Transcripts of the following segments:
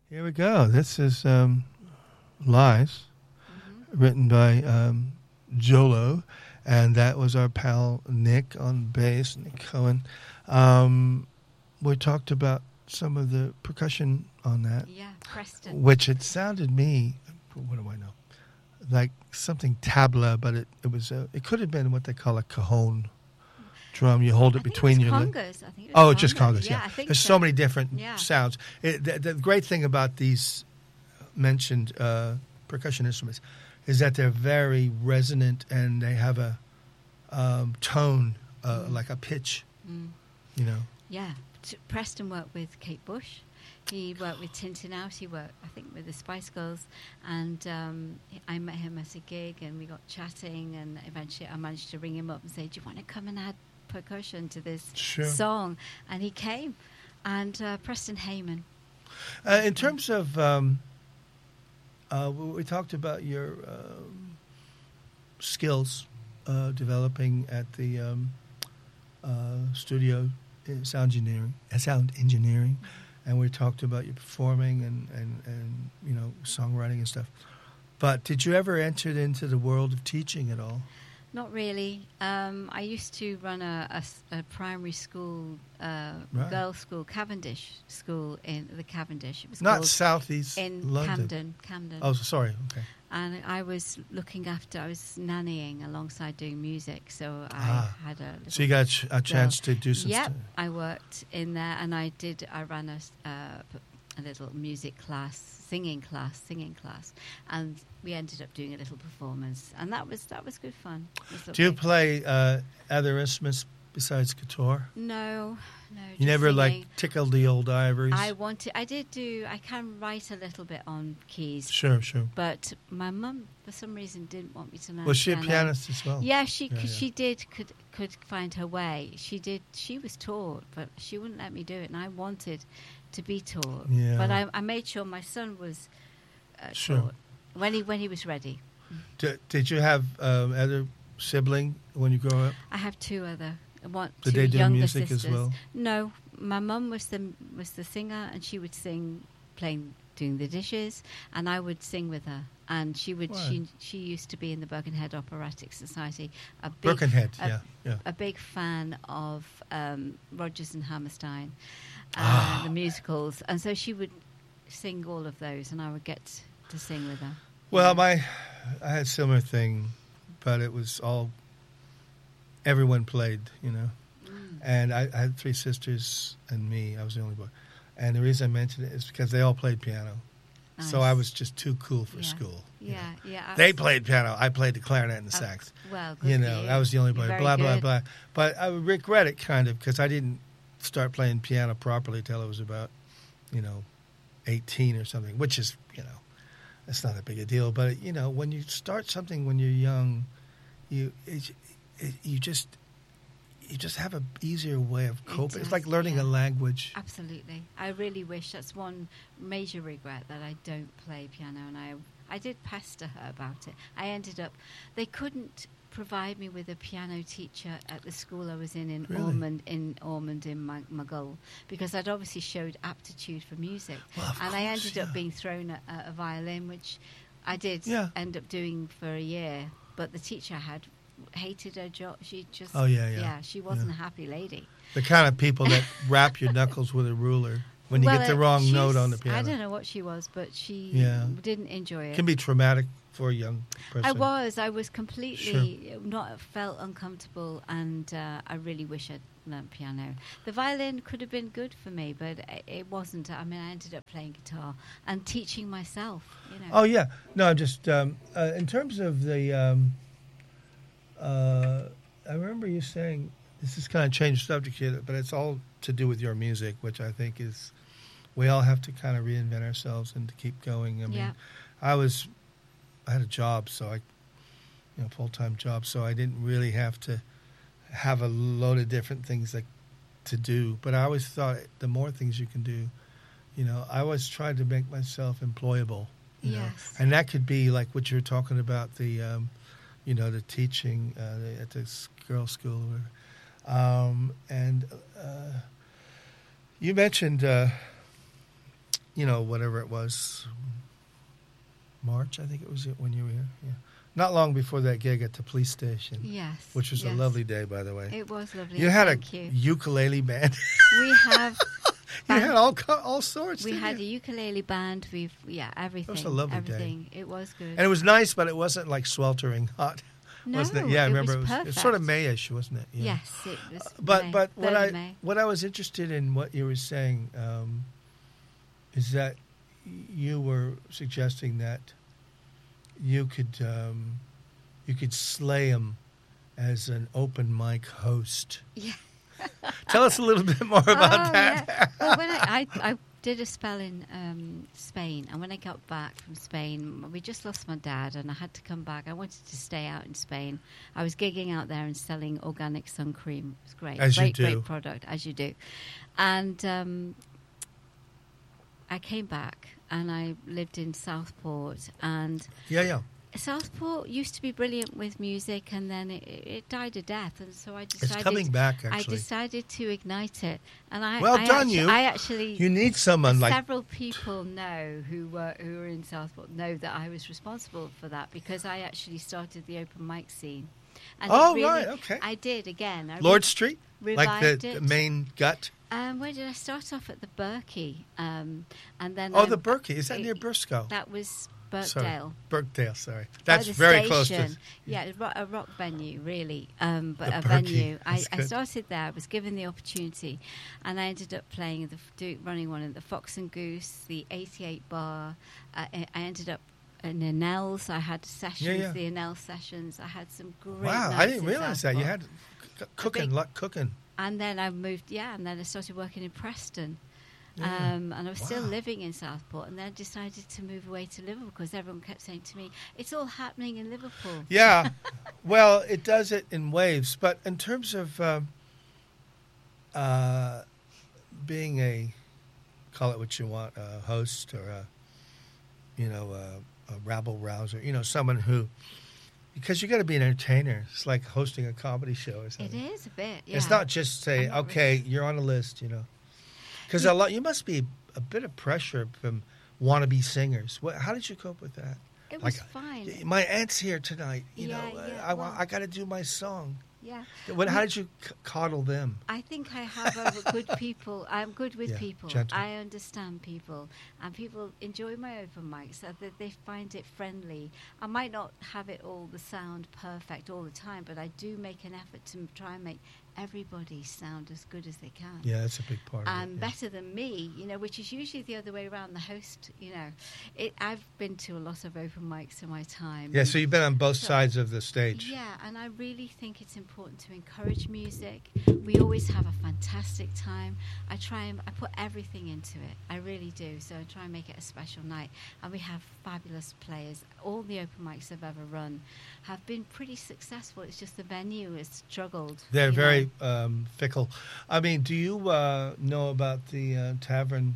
Here we go. This is Lies, written by Jolo, and that was our pal Nick on bass, Nick Cohen. We talked about some of the percussion on that. Yeah, Preston. Which it sounded me, what do I know, like something tabla, but it was it could have been what they call a cajon drum. You hold it between your lips. Oh, it's just congas. Yeah, Yeah, I think there's so many different sounds. The great thing about these mentioned percussion instruments is that they're very resonant and they have a tone, like a pitch. You know. Yeah, Preston worked with Kate Bush. He worked with Tintin He worked, I think, with the Spice Girls. And I met him at a gig and we got chatting. And eventually I managed to ring him up and say, do you want to come and add percussion to this song? And he came. And Preston Heyman. In terms of, we talked about your skills developing at the studio in sound engineering. And we talked about your performing and you know, songwriting and stuff. But did you ever enter into the world of teaching at all? Not really. I used to run a primary school, girls' school, Cavendish School in the Cavendish. It was not Southeast in London. Camden. Oh, sorry. Okay. And I was I was nannying alongside doing music, so I had a little... So you got a chance to do some stuff? Yep, I worked in there, and I ran a little music class, singing class, and we ended up doing a little performance, and that was good fun. Do you play other instruments besides guitar? No. You never singing. Tickled the old ivories? I can write a little bit on keys. Sure. But my mum, for some reason, didn't want me to learn. Was she a pianist as well? Yeah, she could find her way. She was taught, but she wouldn't let me do it, and I wanted to be taught. Yeah. But I made sure my son was taught when he was ready. Did you have other sibling when you grew up? I have two other. Did they do younger music sisters. as well? No, my mum was the singer, and she would sing, doing the dishes, and I would sing with her. And she used to be in the Birkenhead Operatic Society. A big fan of Rodgers and Hammerstein, the musicals, and so she would sing all of those, and I would get to sing with her. Well, I had a similar thing, but it was all. Everyone played, you know. And I had three sisters and me. I was the only boy. And the reason I mentioned it is because they all played piano. Nice. So I was just too cool for school. Yeah. They played piano. I played the clarinet and the sax. Well, good you know, I was the only boy. Blah, blah, blah. But I regret it kind of because I didn't start playing piano properly till I was about, 18 or something, which is, it's not a big a deal. But, when you start something when you're young, you just have an easier way of coping. It's like learning a language. Absolutely. I really wish. That's one major regret, that I don't play piano. And I did pester her about it. They couldn't provide me with a piano teacher at the school I was in Ormond in Mughal, because I'd obviously showed aptitude for music. Well, and I ended up being thrown at a violin, which I did end up doing for a year. But the teacher I had hated her job. She just she wasn't a happy lady. The kind of people that wrap your knuckles with a ruler when you get the wrong note on the piano. I don't know what she was, but she didn't enjoy it. It can be traumatic for a young person. I was completely felt uncomfortable, and I really wish I'd learned piano. The violin could have been good for me, but it wasn't. I mean, I ended up playing guitar and teaching myself. Oh yeah, no, I'm just in terms of the. I remember you saying, this is kind of changed subject here, but it's all to do with your music, which I think is, we all have to kind of reinvent ourselves and to keep going. I mean, I had a job, so full-time job, so I didn't really have to have a load of different things to do. But I always thought the more things you can do, I always tried to make myself employable. You know? And that could be like what you were talking about, the teaching at this girls' school. And you mentioned whatever it was, March, I think it was when you were here. Yeah. Not long before that gig at the police station. Yes. Which was a lovely day, by the way. It was lovely. You had ukulele band. We have. You had all sorts. We had a ukulele band. Everything. It was a lovely day. It was good. And it was nice, but it wasn't like sweltering hot. No, wasn't it? Yeah, I remember it was sort of Mayish, wasn't it? Yeah. Yes, it was. But what I was interested in what you were saying is that you were suggesting that you could slay him as an open mic host. Yeah. Tell us a little bit more about that. Yeah. Well, when I did a spell in Spain, and when I got back from Spain, we just lost my dad, and I had to come back. I wanted to stay out in Spain. I was gigging out there and selling organic sun cream. It was great. Great product, as you do. And I came back, and I lived in Southport, and Southport used to be brilliant with music, and then it died a death, and so I decided... It's coming back, actually. I decided to ignite it. And I actually... You need someone like... Several people who were in Southport know that I was responsible for that, because I actually started the open mic scene. And right, okay. I did, again. Lord Street? Like the main gut? Where did I start off? At the Berkey. And then... the Berkey. Is that near Briscoe? That was... Birkdale, sorry. That's very close to... Yeah, a rock venue, really, but a venue. I started there, I was given the opportunity, and I ended up running one of the Fox and Goose, the 88 Bar. I ended up in Enels. I had sessions, the Enels sessions. I had some great nights. I didn't realize that. You had cooking. And then I moved, and then I started working in Preston. And I was still living in Southport, and then I decided to move away to Liverpool because everyone kept saying to me, it's all happening in Liverpool. Yeah. Well, it does it in waves. But in terms of being a, call it what you want, a host or a rabble rouser, someone who, because you got to be an entertainer. It's like hosting a comedy show or something. It is a bit, yeah. It's not just say, you're on a list, Because you must be a bit of pressure from wannabe singers. How did you cope with that? It was fine. My aunt's here tonight. I got to do my song. Yeah. How did you coddle them? I think I have good people. I'm good with people. Gentle. I understand people, and people enjoy my open mics. So that they find it friendly. I might not have it all the sound perfect all the time, but I do make an effort to try and make everybody sound as good as they can. Yeah, that's a big part of it. And better than me, which is usually the other way around. The host, I've been to a lot of open mics in my time. Yeah, so you've been on both sides of the stage. Yeah, and I really think it's important to encourage music. We always have a fantastic time. I put everything into it. I really do. So I try and make it a special night. And we have fabulous players. All the open mics I've ever run have been pretty successful. It's just the venue has struggled. They're very fickle. I mean, do you know about the tavern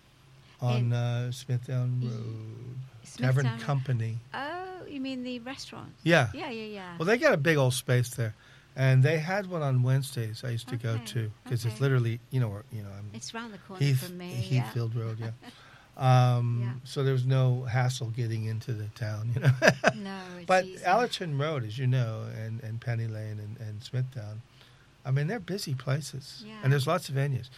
on Smithtown Road? Tavern Company. Oh, you mean the restaurant? Yeah. Yeah. Well, they got a big old space there. And they had one on Wednesdays I used to go to because it's literally, it's around the corner from me. Heathfield Road, yeah. So there was no hassle getting into the town, No, but easy. Allerton Road, as you know, and Penny Lane and Smithtown, I mean, they're busy places, and there's lots of venues.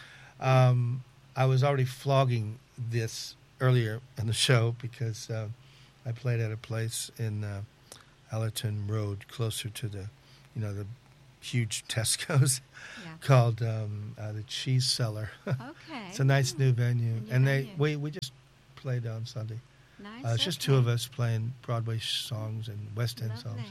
I was already flogging this earlier in the show because I played at a place in Allerton Road, closer to the huge Tesco's, called the Cheese Cellar. Okay, it's a nice new venue, we just played on Sunday. Nice. It's just two of us playing Broadway songs and West End songs.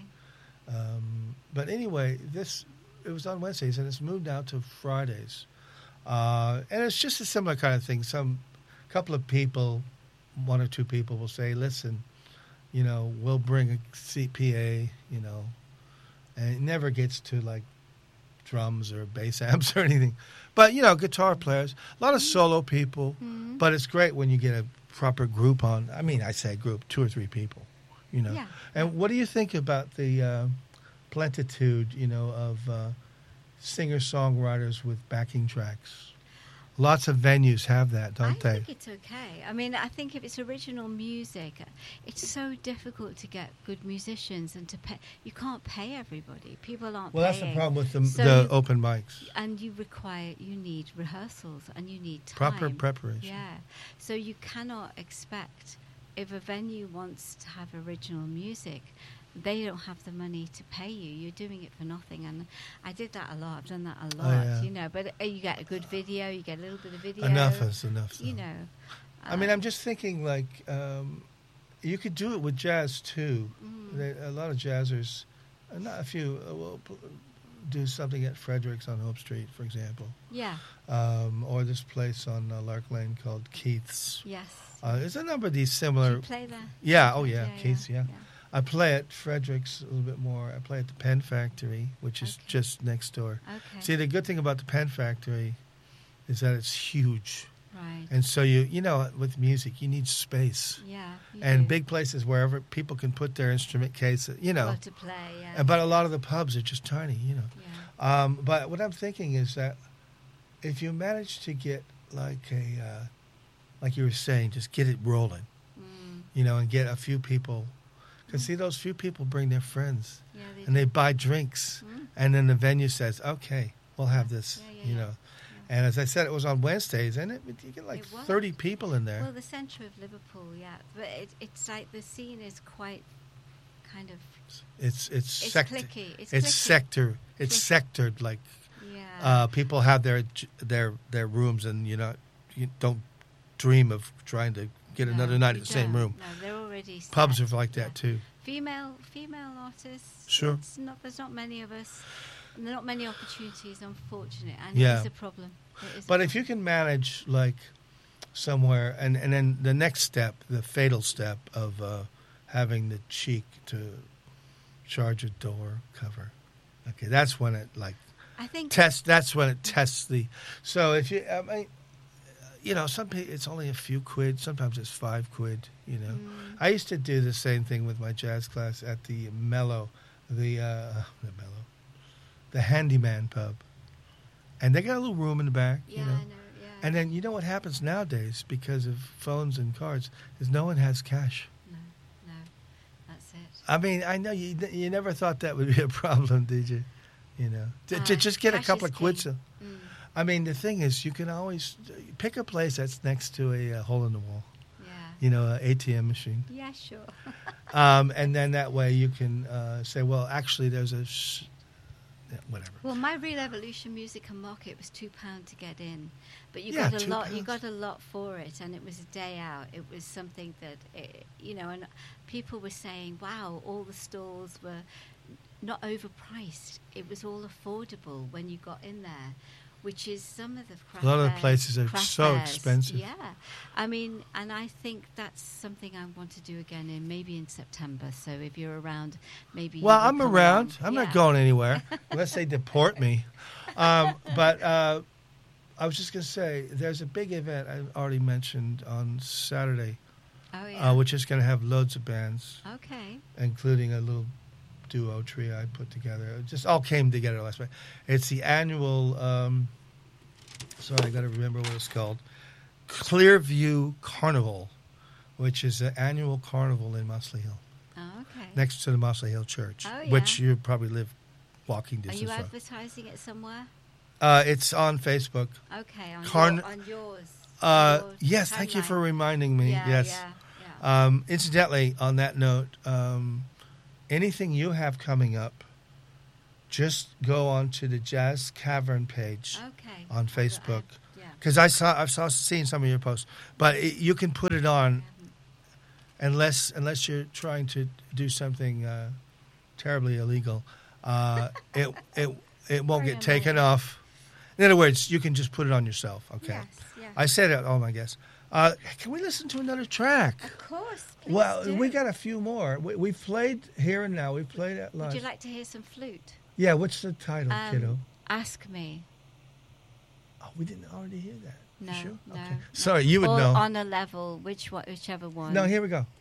But anyway, it was on Wednesdays, and it's moved out to Fridays. And it's just a similar kind of thing. Couple of people, one or two people will say, listen, we'll bring a CPA, and it never gets to like drums or bass amps or anything. But, guitar players, a lot of solo people, but it's great when you get a proper group on. I mean, I say group, 2 or 3 people, Yeah. And what do you think about the plentitude, of singer-songwriters with backing tracks? Lots of venues have that, don't they? I think it's okay. I mean, I think if it's original music, it's so difficult to get good musicians and to pay. You can't pay everybody. People aren't Well, paying. that's the problem with the open mics. And you need rehearsals and you need time. Proper preparation. Yeah. So you cannot expect, if a venue wants to have original music, they don't have the money to pay you. You're doing it for nothing. And I did that a lot. I've done that a lot, you know. But you get a good video. You get a little bit of video. Enough is enough. Though. You know. I mean, I'm just thinking, like, you could do it with jazz, too. A lot of jazzers, not a few, will do something at Fredericks on Hope Street, for example. Yeah. Or this place on Lark Lane called Keith's. Yes. There's a number of these similar... Do you play there? Yeah, Keith's, yeah. I play at Fredericks a little bit more. I play at the Pen Factory, which is just next door. Okay. See, the good thing about the Pen Factory is that it's huge. Right. And so you know, with music, you need space. Yeah. And big places wherever people can put their instrument case, you know. Got to play, yeah. But a lot of the pubs are just tiny, you know. Yeah. But what I'm thinking is that if you manage to get like like you were saying, just get it rolling, you know, and get a few people. Because, see, those few people bring their friends, and they buy drinks, and then the venue says, okay, we'll have this, you know. Yeah. And as I said, it was on Wednesdays, and you get like 30 people in there. Well, the centre of Liverpool, yeah. But it's like the scene is quite kind of... It's clicky. It's sectored, like people have their rooms, and you don't dream of trying to get another night at the same room. No, they're already set. Pubs are like that too. Female artists. Sure. There's not many of us. And there are not many opportunities, unfortunately, and it is a problem. But if you can manage like somewhere, and then the next step, the fatal step of having the cheek to charge a door cover. Okay, that's when it I think that's when it tests the. So if you, I mean, you know, some people, it's only a few quid. Sometimes it's £5. You know, I used to do the same thing with my jazz class at the Mellow, the Handyman pub, and they got a little room in the back. Yeah, you know? I know. Yeah. And then you know what happens nowadays because of phones and cards is no one has cash. No, that's it. I mean, I know you never thought that would be a problem, did you? You know, to just get a couple of quid. I mean, the thing is, you can always pick a place that's next to a hole in the wall. Yeah. You know, an ATM machine. Yeah, sure. And then that way you can say, well, actually, there's a whatever. Well, my Real Evolution Music and Market was £2 to get in, but you got a lot. You got a lot for it, and it was a day out. It was something that you know, and people were saying, "Wow, all the stalls were not overpriced. It was all affordable when you got in there." Which is some of the craft fairs. A lot of the places are so expensive. Yeah. I mean, and I think that's something I want to do again maybe in September. So if you're around, maybe... Well, I'm around. I'm not going anywhere unless they deport me. But I was just going to say, there's a big event I already mentioned on Saturday, which is going to have loads of bands. Okay. Including a little duo trio I put together. It just all came together last night. It's the annual, sorry, I got to remember what it's called, Clearview Carnival, which is an annual carnival in Mossley Hill. Oh, okay. Next to the Mossley Hill Church, which you probably live walking distance from. Are you advertising it somewhere? It's on Facebook. Okay, on yours. Yes, thank you for reminding me. Yeah, yes. Yeah. Incidentally, on that note, anything you have coming up, just go on to the Jazz Cavern page on Facebook. Because I've seen some of your posts, but you can put it on unless you're trying to do something terribly illegal. It won't get taken off. In other words, you can just put it on yourself. Okay. Yes, yes. I said it. Oh my guess. Can we listen to another track? Of course. Well, do. we got a few more. We've played Here and Now. We've played at lunch. Would you like to hear some flute? Yeah, what's the title, kiddo? Ask Me. Oh, we didn't already hear that. No, you sure? no. Okay. Sorry, you would or know. On a Level, whichever one. No, here we go.